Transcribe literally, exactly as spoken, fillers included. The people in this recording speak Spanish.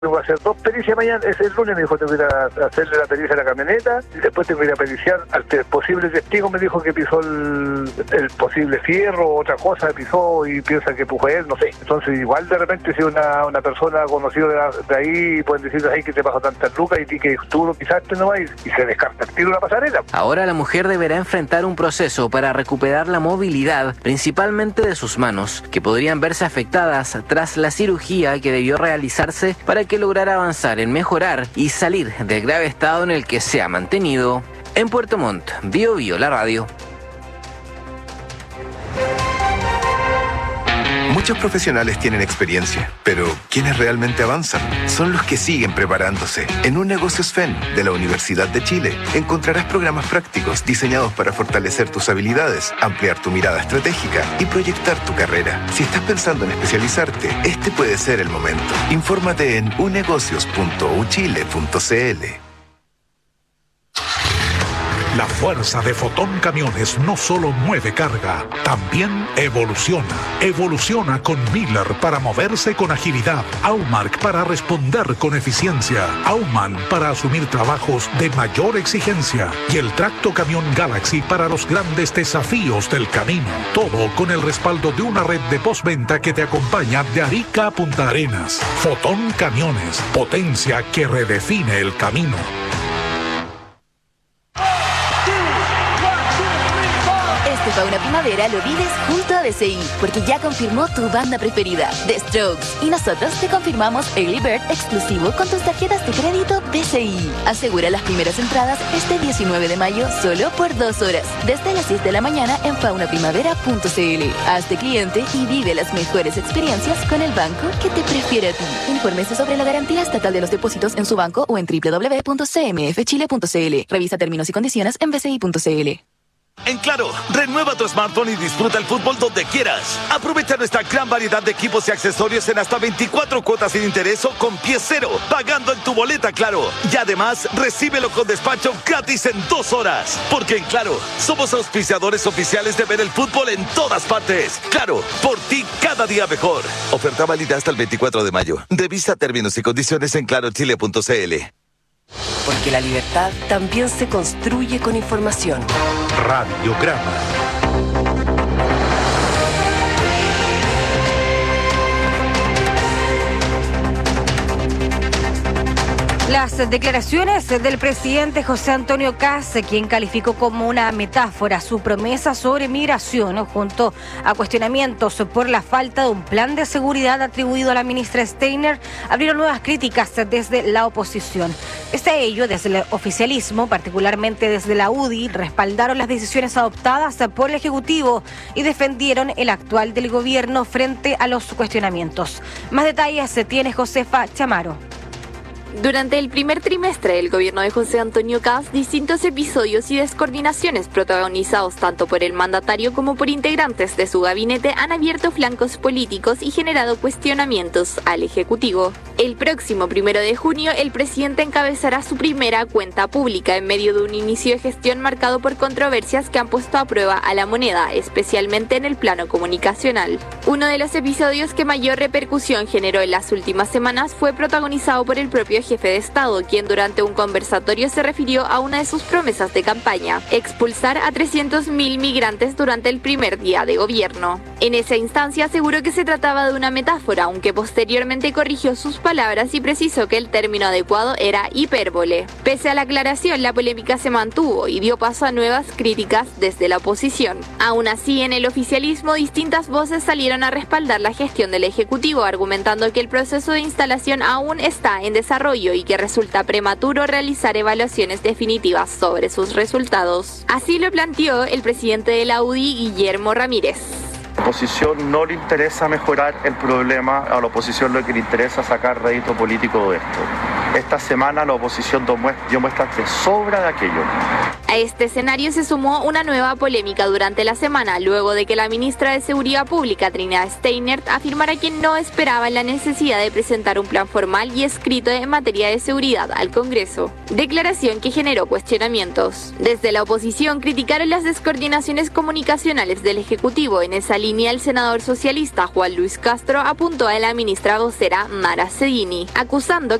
Voy a hacer dos pericias mañana, ese es el lunes, me dijo, tengo que ir a hacerle la pericia a la camioneta y después tengo que ir a periciar al te- posible testigo, me dijo que pisó el, el posible fierro o otra cosa, pisó y piensa que empujó él, no sé. Entonces igual de repente si una, una persona conocida de, la, de ahí, pueden decir ahí que te pasó tantas lucas y que tú lo pisaste nomás y, y se descarta el tiro la pasarela. Ahora la mujer deberá enfrentar un proceso para recuperar la movilidad, principalmente de sus manos, que podrían verse afectadas tras la cirugía que debió realizarse para que lograra avanzar en mejorar y salir del grave estado en el que se ha mantenido. En Puerto Montt, Bio Bio, la radio. Muchos profesionales tienen experiencia, pero quienes realmente avanzan son los que siguen preparándose. En Un Negocio S F E N de la Universidad de Chile encontrarás programas prácticos diseñados para fortalecer tus habilidades, ampliar tu mirada estratégica y proyectar tu carrera. Si estás pensando en especializarte, este puede ser el momento. Infórmate en unegocios punto u chile punto c l. La fuerza de Fotón Camiones no solo mueve carga, también evoluciona. Evoluciona con Miller para moverse con agilidad, Aumark para responder con eficiencia, Auman para asumir trabajos de mayor exigencia y el Tracto Camión Galaxy para los grandes desafíos del camino. Todo con el respaldo de una red de postventa que te acompaña de Arica a Punta Arenas. Fotón Camiones, potencia que redefine el camino. Para una primavera lo vives junto a D C I, porque ya confirmó tu banda preferida, The Strokes. Y nosotros te confirmamos Early Bird exclusivo con tus tarjetas de crédito D C I. Asegura las primeras entradas este diecinueve de mayo solo por dos horas, desde las seis de la mañana en fauna primavera punto c l. Hazte cliente y vive las mejores experiencias con el banco que te prefiere a ti. Infórmese sobre la garantía estatal de los depósitos en su banco o en doble u doble u doble u punto c m f chile punto c l. Revisa términos y condiciones en b c i punto c l. En Claro, renueva tu smartphone y disfruta el fútbol donde quieras. Aprovecha nuestra gran variedad de equipos y accesorios en hasta veinticuatro cuotas sin interés o con pie cero, pagando en tu boleta Claro. Y además, recíbelo con despacho gratis en dos horas. Porque en Claro, somos auspiciadores oficiales de ver el fútbol en todas partes. Claro, por ti cada día mejor. Oferta válida hasta el veinticuatro de mayo. Revisa términos y condiciones en claro chile punto c l. Porque la libertad también se construye con información. Radiograma. Las declaraciones del presidente José Antonio Kast, quien calificó como una metáfora su promesa sobre migración, junto a cuestionamientos por la falta de un plan de seguridad atribuido a la ministra Steiner, abrieron nuevas críticas desde la oposición. Pese a ello, desde el oficialismo, particularmente desde la U D I, respaldaron las decisiones adoptadas por el Ejecutivo y defendieron el actual del gobierno frente a los cuestionamientos. Más detalles se tiene Josefa Chamaro. Durante el primer trimestre del gobierno de José Antonio Kast, distintos episodios y descoordinaciones protagonizados tanto por el mandatario como por integrantes de su gabinete han abierto flancos políticos y generado cuestionamientos al Ejecutivo. El próximo primero de junio, el presidente encabezará su primera cuenta pública en medio de un inicio de gestión marcado por controversias que han puesto a prueba a la moneda, especialmente en el plano comunicacional. Uno de los episodios que mayor repercusión generó en las últimas semanas fue protagonizado por el propio jefe de Estado, quien durante un conversatorio se refirió a una de sus promesas de campaña: expulsar a trescientos mil migrantes durante el primer día de gobierno. En esa instancia aseguró que se trataba de una metáfora, aunque posteriormente corrigió sus palabras y precisó que el término adecuado era hipérbole. Pese a la aclaración, la polémica se mantuvo y dio paso a nuevas críticas desde la oposición. Aún así, en el oficialismo, distintas voces salieron a respaldar la gestión del Ejecutivo, argumentando que el proceso de instalación aún está en desarrollo y que resulta prematuro realizar evaluaciones definitivas sobre sus resultados. Así lo planteó el presidente de la U D I, Guillermo Ramírez. A la oposición no le interesa mejorar el problema, a la oposición lo que le interesa es sacar rédito político de esto. esta semana la oposición dio muestras de sobra de aquello. A este escenario se sumó una nueva polémica durante la semana, luego de que la ministra de Seguridad Pública, Trina Steinert, afirmara que no esperaba la necesidad de presentar un plan formal y escrito en materia de seguridad al Congreso. Declaración que generó cuestionamientos. Desde la oposición criticaron las descoordinaciones comunicacionales del Ejecutivo. En esa línea, el senador socialista Juan Luis Castro apuntó a la ministra vocera Mara Seguini, acusando